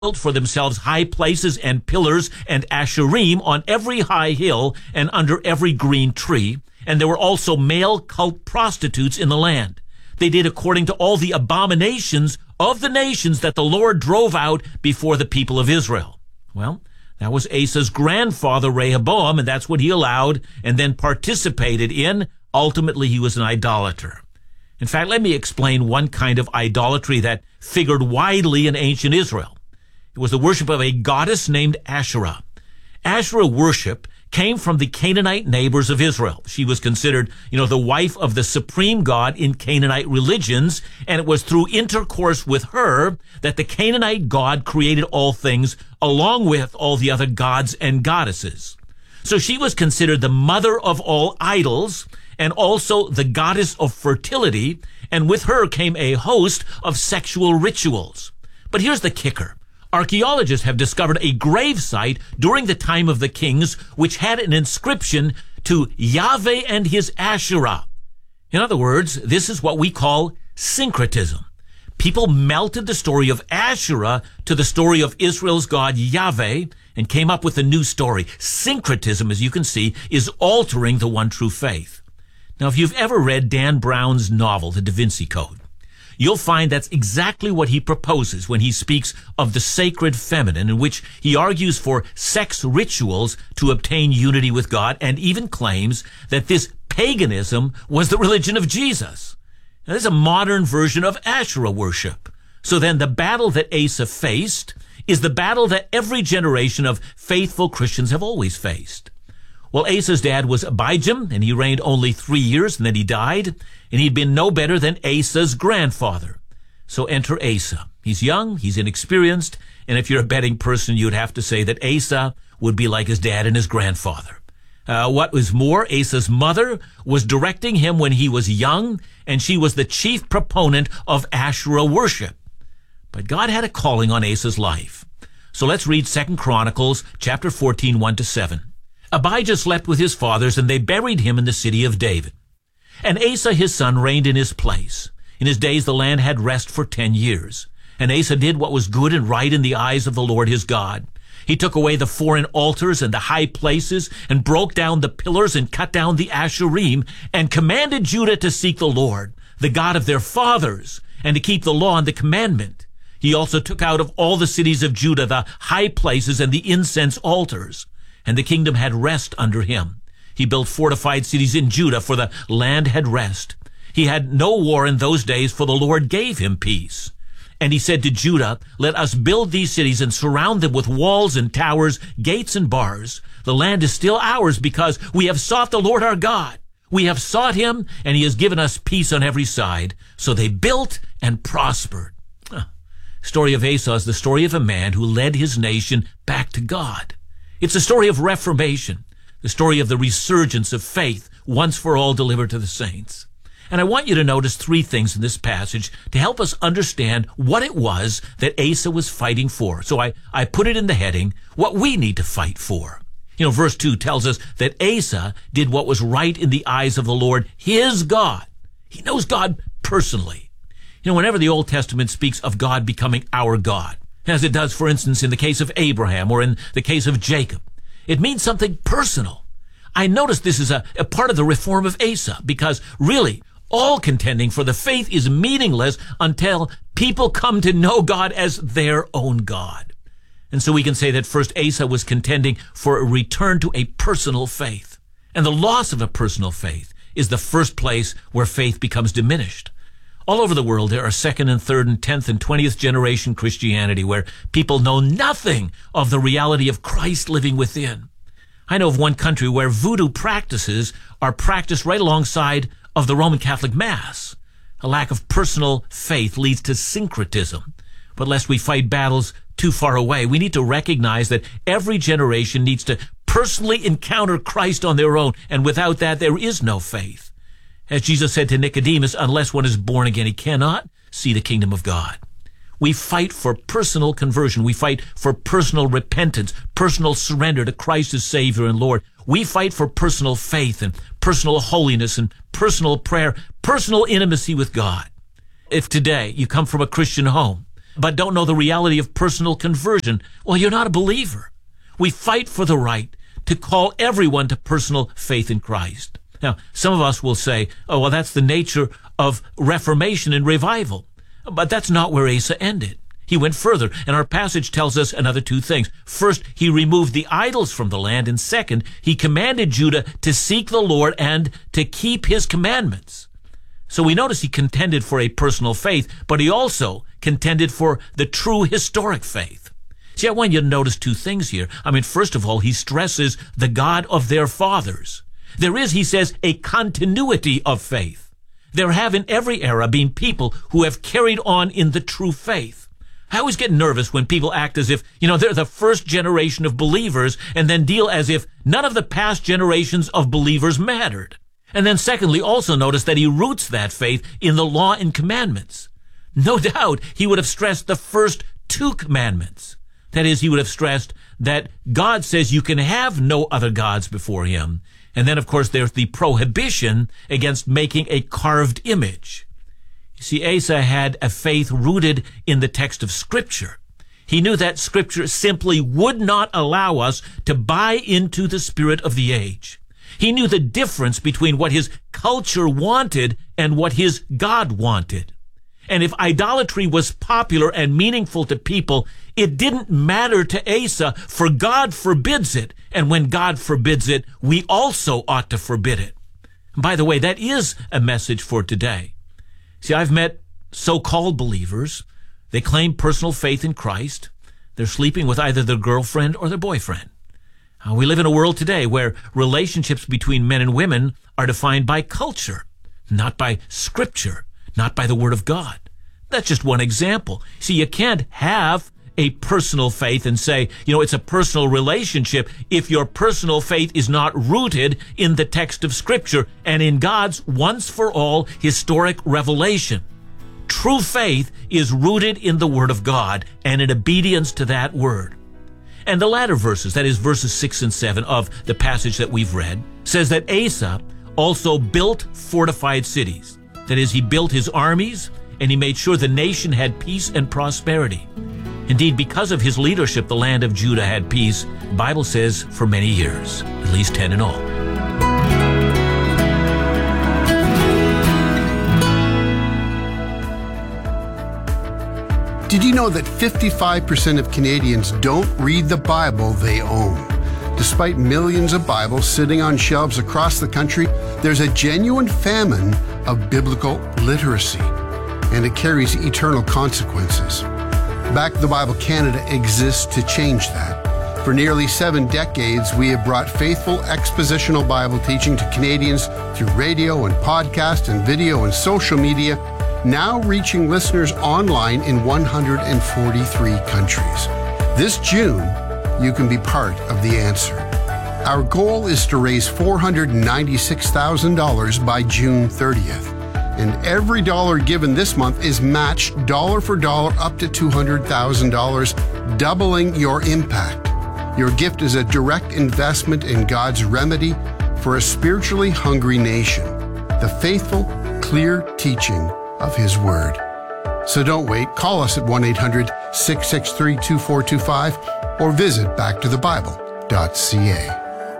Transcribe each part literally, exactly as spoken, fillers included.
built for themselves high places and pillars and asherim on every high hill and under every green tree. And there were also male cult prostitutes in the land. They did according to all the abominations of the nations that the Lord drove out before the people of Israel. Well, that was Asa's grandfather Rehoboam, and that's what he allowed and then participated in. Ultimately, he was an idolater. In fact, let me explain one kind of idolatry that figured widely in ancient Israel. It was the worship of a goddess named Asherah. Asherah worship came from the Canaanite neighbors of Israel. She was considered, you know, the wife of the supreme god in Canaanite religions, and it was through intercourse with her that the Canaanite god created all things, along with all the other gods and goddesses. So she was considered the mother of all idols, and also the goddess of fertility, and with her came a host of sexual rituals. But here's the kicker. Archaeologists have discovered a grave site during the time of the kings which had an inscription to Yahweh and his Asherah. In other words, this is what we call syncretism. People melted the story of Asherah to the story of Israel's God Yahweh and came up with a new story. Syncretism, as you can see, is altering the one true faith. Now, if you've ever read Dan Brown's novel, The Da Vinci Code, you'll find that's exactly what he proposes when he speaks of the sacred feminine, in which he argues for sex rituals to obtain unity with God, and even claims that this paganism was the religion of Jesus. Now, this is a modern version of Asherah worship. So then the battle that Asa faced is the battle that every generation of faithful Christians have always faced. Well, Asa's dad was Abijam, and he reigned only three years, and then he died, and he'd been no better than Asa's grandfather. So enter Asa. He's young, he's inexperienced, and if you're a betting person, you'd have to say that Asa would be like his dad and his grandfather. Uh, what was more, Asa's mother was directing him when he was young, and she was the chief proponent of Asherah worship. But God had a calling on Asa's life. So let's read Second Chronicles chapter fourteen, one to seven. Abijah slept with his fathers, and they buried him in the city of David. And Asa his son reigned in his place. In his days the land had rest for ten years. And Asa did what was good and right in the eyes of the Lord his God. He took away the foreign altars and the high places, and broke down the pillars and cut down the asherim, and commanded Judah to seek the Lord, the God of their fathers, and to keep the law and the commandment. He also took out of all the cities of Judah the high places and the incense altars. And the kingdom had rest under him. He built fortified cities in Judah, for the land had rest. He had no war in those days, for the Lord gave him peace. And he said to Judah, let us build these cities and surround them with walls and towers, gates and bars. The land is still ours, because we have sought the Lord our God. We have sought him, and he has given us peace on every side. So they built and prospered. Huh. Story of Asa is the story of a man who led his nation back to God. It's a story of reformation, the story of the resurgence of faith once for all delivered to the saints. And I want you to notice three things in this passage to help us understand what it was that Asa was fighting for. So I, I put it in the heading, what we need to fight for. You know, verse two tells us that Asa did what was right in the eyes of the Lord, his God. He knows God personally. You know, whenever the Old Testament speaks of God becoming our God, as it does, for instance, in the case of Abraham or in the case of Jacob, it means something personal. I notice this is a, a part of the reform of Asa, because really, all contending for the faith is meaningless until people come to know God as their own God. And so we can say that first Asa was contending for a return to a personal faith. And the loss of a personal faith is the first place where faith becomes diminished. All over the world, there are second and third and tenth and twentieth generation Christianity where people know nothing of the reality of Christ living within. I know of one country where voodoo practices are practiced right alongside of the Roman Catholic Mass. A lack of personal faith leads to syncretism. But lest we fight battles too far away, we need to recognize that every generation needs to personally encounter Christ on their own, and without that, there is no faith. As Jesus said to Nicodemus, unless one is born again, he cannot see the kingdom of God. We fight for personal conversion. We fight for personal repentance, personal surrender to Christ as Savior and Lord. We fight for personal faith and personal holiness and personal prayer, personal intimacy with God. If today you come from a Christian home, but don't know the reality of personal conversion, well, you're not a believer. We fight for the right to call everyone to personal faith in Christ. Now, some of us will say, oh, well, that's the nature of Reformation and revival. But that's not where Asa ended. He went further, and our passage tells us another two things. First, he removed the idols from the land, and second, he commanded Judah to seek the Lord and to keep his commandments. So we notice he contended for a personal faith, but he also contended for the true historic faith. See, I want you to notice two things here. I mean, first of all, he stresses the God of their fathers. There is, he says, a continuity of faith. There have in every era been people who have carried on in the true faith. I always get nervous when people act as if, you know, they're the first generation of believers and then deal as if none of the past generations of believers mattered. And then secondly, also notice that he roots that faith in the law and commandments. No doubt he would have stressed the first two commandments. That is, he would have stressed that God says you can have no other gods before him. And then, of course, there's the prohibition against making a carved image. You see, Asa had a faith rooted in the text of Scripture. He knew that Scripture simply would not allow us to buy into the spirit of the age. He knew the difference between what his culture wanted and what his God wanted. And if idolatry was popular and meaningful to people, it didn't matter to Asa, for God forbids it. And when God forbids it, we also ought to forbid it. By the way, that is a message for today. See, I've met so-called believers. They claim personal faith in Christ. They're sleeping with either their girlfriend or their boyfriend. Uh, we live in a world today where relationships between men and women are defined by culture, not by Scripture, not by the Word of God. That's just one example. See, you can't have a personal faith and say, you know, it's a personal relationship if your personal faith is not rooted in the text of Scripture and in God's once-for-all historic revelation. True faith is rooted in the Word of God and in obedience to that Word. And the latter verses, that is verses six and seven of the passage that we've read, says that Asa also built fortified cities. That is, he built his armies and he made sure the nation had peace and prosperity. Indeed, because of his leadership, the land of Judah had peace, the Bible says, for many years, at least ten in all. Did you know that fifty-five percent of Canadians don't read the Bible they own? Despite millions of Bibles sitting on shelves across the country, there's a genuine famine of biblical literacy, and it carries eternal consequences. Back the Bible Canada exists to change that. For nearly seven decades, we have brought faithful expositional Bible teaching to Canadians through radio and podcast and video and social media, now reaching listeners online in one hundred forty-three countries. This June, you can be part of the answer. Our goal is to raise four hundred ninety-six thousand dollars by June thirtieth. And every dollar given this month is matched dollar for dollar up to two hundred thousand dollars, doubling your impact. Your gift is a direct investment in God's remedy for a spiritually hungry nation, the faithful, clear teaching of His Word. So don't wait. Call us at one eight hundred, six six three, two four two five or visit back to the bible dot c a.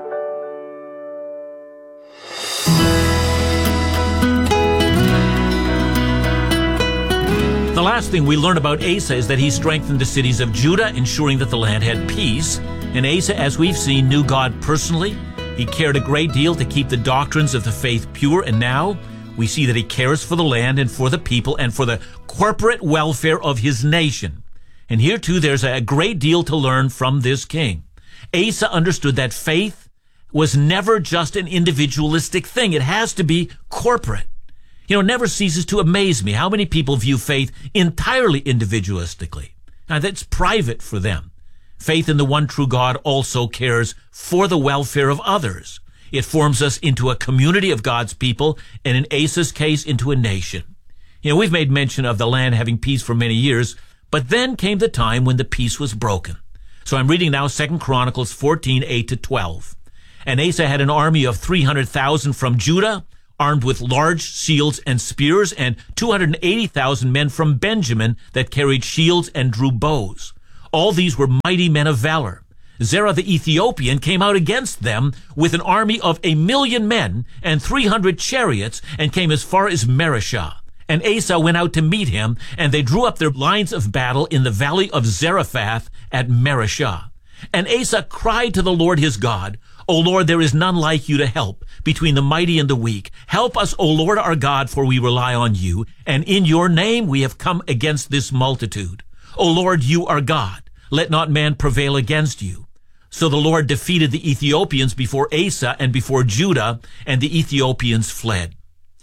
The last thing we learn about Asa is that he strengthened the cities of Judah, ensuring that the land had peace. And Asa, as we've seen, knew God personally. He cared a great deal to keep the doctrines of the faith pure, and now we see that he cares for the land and for the people and for the corporate welfare of his nation. And here, too, there's a great deal to learn from this king. Asa understood that faith was never just an individualistic thing. It has to be corporate. You know, it never ceases to amaze me how many people view faith entirely individualistically. Now, that's private for them. Faith in the one true God also cares for the welfare of others. It forms us into a community of God's people, and in Asa's case, into a nation. You know, we've made mention of the land having peace for many years, but then came the time when the peace was broken. So I'm reading now Second Chronicles fourteen, eight to twelve. And Asa had an army of three hundred thousand from Judah, armed with large shields and spears, and two hundred eighty thousand men from Benjamin that carried shields and drew bows. All these were mighty men of valor. Zerah the Ethiopian came out against them with an army of a million men and three hundred chariots, and came as far as Mareshah. And Asa went out to meet him, and they drew up their lines of battle in the valley of Zarephath at Mareshah. And Asa cried to the Lord his God, O Lord, there is none like you to help between the mighty and the weak. Help us, O Lord our God, for we rely on you, and in your name we have come against this multitude. O Lord, you are God. Let not man prevail against you. So the Lord defeated the Ethiopians before Asa and before Judah, and the Ethiopians fled.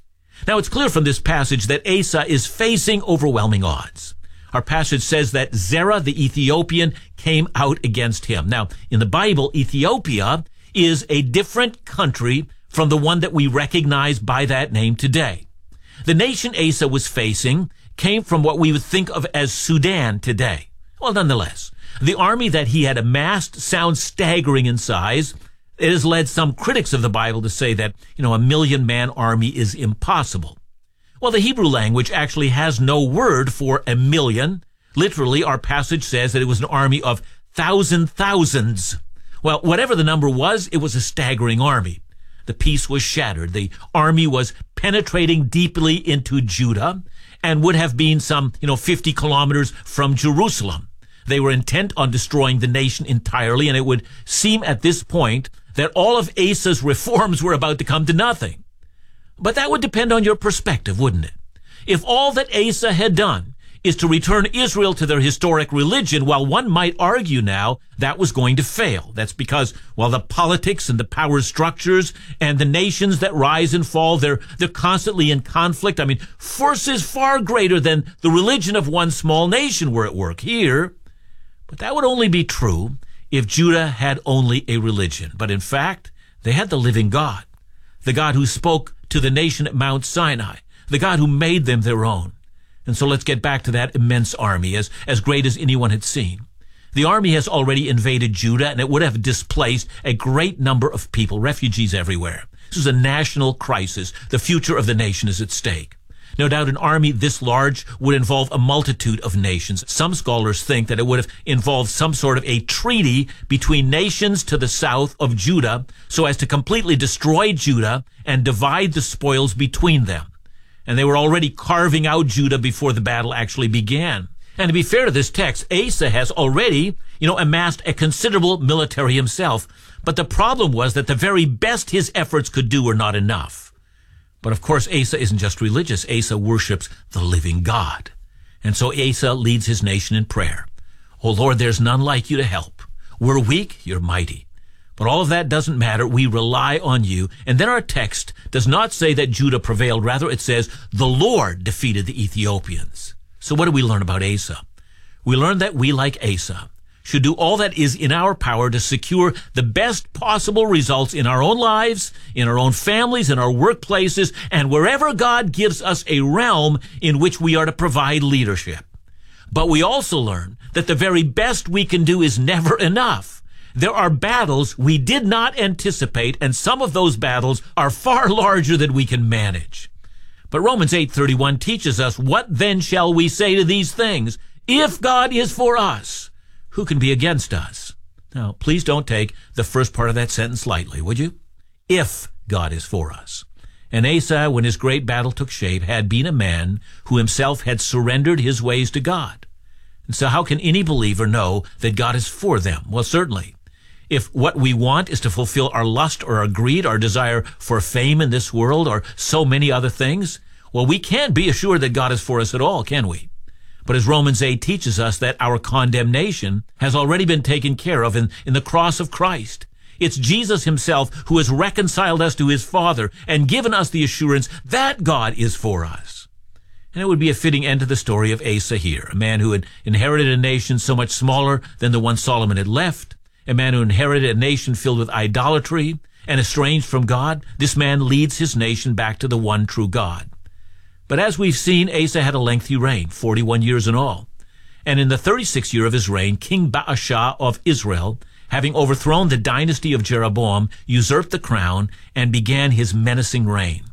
Now it's clear from this passage that Asa is facing overwhelming odds. Our passage says that Zerah the Ethiopian came out against him. Now, in the Bible, Ethiopia is a different country from the one that we recognize by that name today. The nation Asa was facing came from what we would think of as Sudan today. Well, nonetheless, the army that he had amassed sounds staggering in size. It has led some critics of the Bible to say that, you know, a million-man army is impossible. Well, the Hebrew language actually has no word for a million. Literally, our passage says that it was an army of thousand thousands. Well, whatever the number was, it was a staggering army. The peace was shattered. The army was penetrating deeply into Judah and would have been some, you know, fifty kilometers from Jerusalem. They were intent on destroying the nation entirely, and it would seem at this point that all of Asa's reforms were about to come to nothing. But that would depend on your perspective, wouldn't it? If all that Asa had done is to return Israel to their historic religion, while one might argue now that was going to fail. That's because, while the politics and the power structures and the nations that rise and fall, they're, they're constantly in conflict. I mean, forces far greater than the religion of one small nation were at work here. But that would only be true if Judah had only a religion. But in fact, they had the living God, the God who spoke to the nation at Mount Sinai, the God who made them their own. And so let's get back to that immense army, as, as great as anyone had seen. The army has already invaded Judah, and it would have displaced a great number of people, refugees everywhere. This is a national crisis. The future of the nation is at stake. No doubt an army this large would involve a multitude of nations. Some scholars think that it would have involved some sort of a treaty between nations to the south of Judah so as to completely destroy Judah and divide the spoils between them. And they were already carving out Judah before the battle actually began. And to be fair to this text, Asa has already, you know, amassed a considerable military himself. But the problem was that the very best his efforts could do were not enough. But of course, Asa isn't just religious. Asa worships the living God. And so Asa leads his nation in prayer. Oh Lord, there's none like you to help. We're weak, you're mighty. But all of that doesn't matter. We rely on you. And then our text does not say that Judah prevailed. Rather, it says the Lord defeated the Ethiopians. So what do we learn about Asa? We learn that we, like Asa, should do all that is in our power to secure the best possible results in our own lives, in our own families, in our workplaces, and wherever God gives us a realm in which we are to provide leadership. But we also learn that the very best we can do is never enough. There are battles we did not anticipate, and some of those battles are far larger than we can manage. But Romans eight thirty-one teaches us, what then shall we say to these things? If God is for us, who can be against us? Now, please don't take the first part of that sentence lightly, would you? If God is for us. And Asa, when his great battle took shape, had been a man who himself had surrendered his ways to God. And so how can any believer know that God is for them? Well, certainly, if what we want is to fulfill our lust or our greed, our desire for fame in this world, or so many other things, well, we can't be assured that God is for us at all, can we? But as Romans eight teaches us, that our condemnation has already been taken care of in, in the cross of Christ. It's Jesus himself who has reconciled us to his Father and given us the assurance that God is for us. And it would be a fitting end to the story of Asa here, a man who had inherited a nation so much smaller than the one Solomon had left, a man who inherited a nation filled with idolatry and estranged from God. This man leads his nation back to the one true God. But as we've seen, Asa had a lengthy reign, forty-one years in all. And in the thirty-sixth year of his reign, King Baasha of Israel, having overthrown the dynasty of Jeroboam, usurped the crown and began his menacing reign.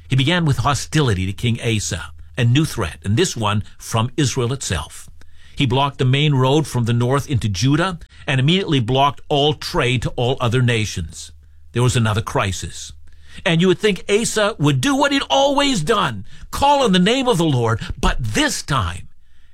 He began with hostility to King Asa, a new threat, and this one from Israel itself. He blocked the main road from the north into Judah and immediately blocked all trade to all other nations. There was another crisis. And you would think Asa would do what he'd always done, call on the name of the Lord. But this time,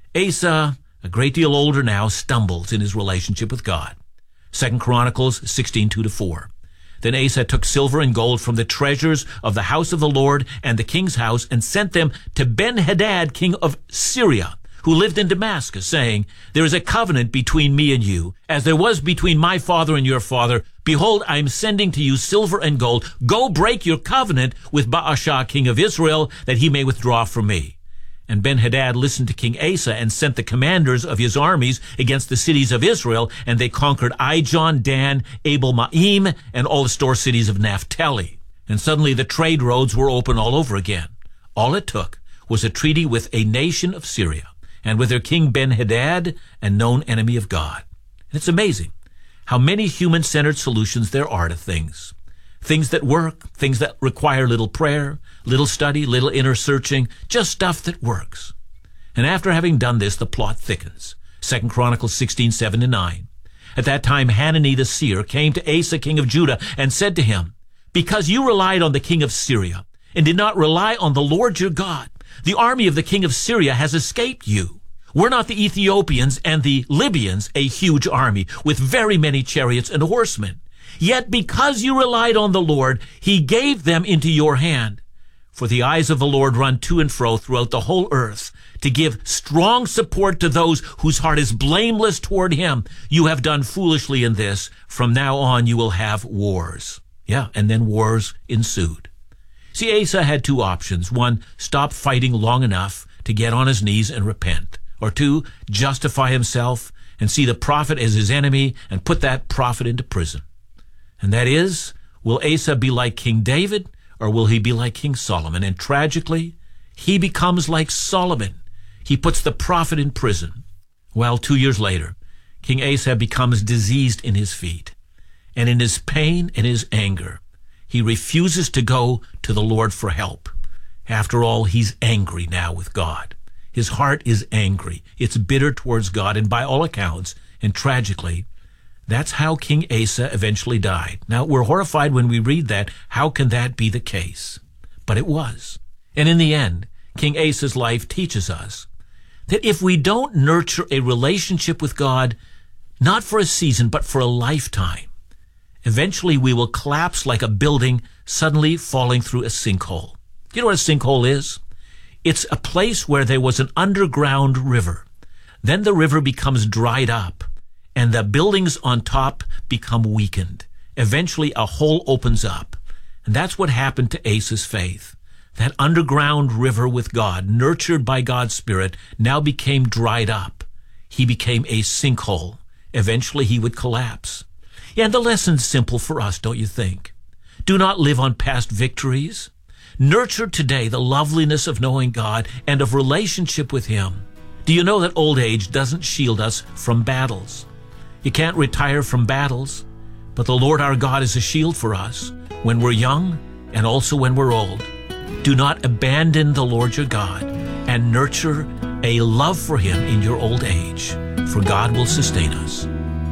Asa, a great deal older now, stumbles in his relationship with God. Second Chronicles sixteen, two to four. Then Asa took silver and gold from the treasures of the house of the Lord and the king's house and sent them to Ben-Hadad, king of Syria, who lived in Damascus, saying, "There is a covenant between me and you, as there was between my father and your father. Behold, I am sending to you silver and gold. Go break your covenant with Baasha, king of Israel, that he may withdraw from me." And Ben-Hadad listened to King Asa and sent the commanders of his armies against the cities of Israel, and they conquered Ijon, Dan, Abel-Maim, and all the store cities of Naphtali. And suddenly the trade roads were open all over again. All it took was a treaty with a nation of Syria, and with their king Ben-Hadad, a known enemy of God. And it's amazing how many human-centered solutions there are to things. Things that work, things that require little prayer, little study, little inner searching, just stuff that works. And after having done this, the plot thickens. Second Chronicles sixteen, seven to nine. At that time, Hanani the seer came to Asa, king of Judah, and said to him, "Because you relied on the king of Syria and did not rely on the Lord your God, the army of the king of Syria has escaped you. Were not the Ethiopians and the Libyans a huge army with very many chariots and horsemen? Yet because you relied on the Lord, he gave them into your hand. For the eyes of the Lord run to and fro throughout the whole earth to give strong support to those whose heart is blameless toward him. You have done foolishly in this. From now on you will have wars." Yeah, and then wars ensued. See, Asa had two options. One, stop fighting long enough to get on his knees and repent. Or two, justify himself and see the prophet as his enemy and put that prophet into prison. And that is, will Asa be like King David, or will he be like King Solomon? And tragically, he becomes like Solomon. He puts the prophet in prison. Well, two years later, King Asa becomes diseased in his feet. And in his pain and his anger, he refuses to go to the Lord for help. After all, he's angry now with God. His heart is angry. It's bitter towards God, and by all accounts, and tragically, that's how King Asa eventually died. Now, we're horrified when we read that. How can that be the case? But it was. And in the end, King Asa's life teaches us that if we don't nurture a relationship with God, not for a season, but for a lifetime, eventually we will collapse like a building suddenly falling through a sinkhole. You know what a sinkhole is? It's a place where there was an underground river. Then the river becomes dried up, and the buildings on top become weakened. Eventually, a hole opens up. And that's what happened to Asa's faith. That underground river with God, nurtured by God's Spirit, now became dried up. He became a sinkhole. Eventually, he would collapse. Yeah, and the lesson's simple for us, don't you think? Do not live on past victories. Nurture today the loveliness of knowing God and of relationship with him. Do you know that old age doesn't shield us from battles? You can't retire from battles, but the Lord our God is a shield for us when we're young and also when we're old. Do not abandon the Lord your God, and nurture a love for him in your old age, for God will sustain us.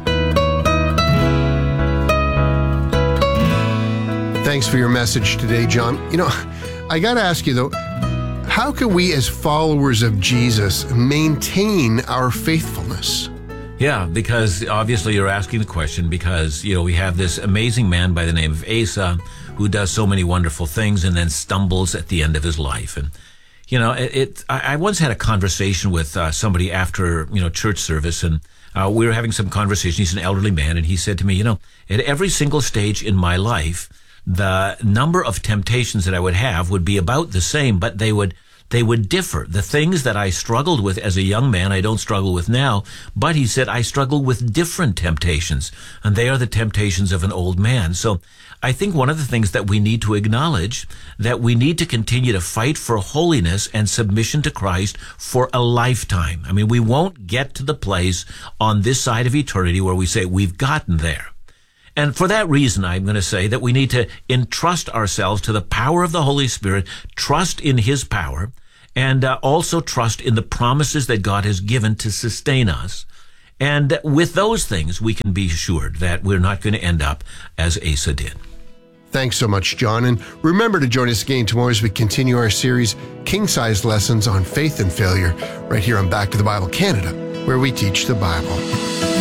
Thanks for your message today, John. You know, I got to ask you, though, how can we as followers of Jesus maintain our faithfulness? Yeah, because obviously you're asking the question because, you know, we have this amazing man by the name of Asa who does so many wonderful things and then stumbles at the end of his life. And, you know, it, it I, I once had a conversation with uh, somebody after, you know, church service, and uh, we were having some conversation. He's an elderly man, and he said to me, you know, at every single stage in my life, the number of temptations that I would have would be about the same, but they would They would differ. The things that I struggled with as a young man, I don't struggle with now. But he said, I struggle with different temptations, and they are the temptations of an old man. So I think one of the things that we need to acknowledge, that we need to continue to fight for holiness and submission to Christ for a lifetime. I mean, we won't get to the place on this side of eternity where we say we've gotten there. And for that reason, I'm going to say that we need to entrust ourselves to the power of the Holy Spirit, trust in His power, and uh, also trust in the promises that God has given to sustain us. And with those things, we can be assured that we're not going to end up as Asa did. Thanks so much, John. And remember to join us again tomorrow as we continue our series, King-Size Lessons on Faith and Failure, right here on Back to the Bible Canada, where we teach the Bible.